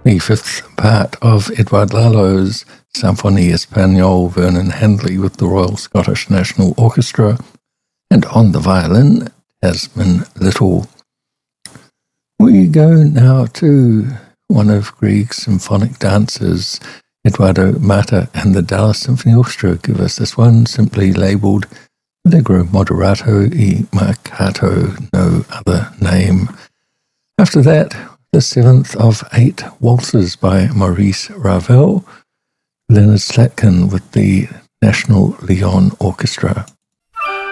the fifth part of Edouard Lalo's Symphonie Espagnole, Vernon Handley with the Royal Scottish National Orchestra, and on the violin, Tasman Little. We go now to one of Grieg's symphonic dancers, Edoardo Mata, and the Dallas Symphony Orchestra give us this one simply labelled Allegro Moderato e Marcato, no other name. After that, the seventh of 8 waltzes by Maurice Ravel, Leonard Slatkin with the National Lyon Orchestra.